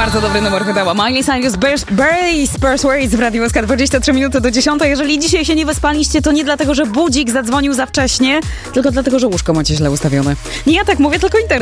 bardzo dobry numer wydała Miley Cyrus, Burst Words w Radiu SK, 23 minuty do 10. Jeżeli dzisiaj się nie wyspaliście, to nie dlatego, że budzik zadzwonił za wcześnie, tylko dlatego, że łóżko macie źle ustawione. Nie ja tak mówię, tylko internet.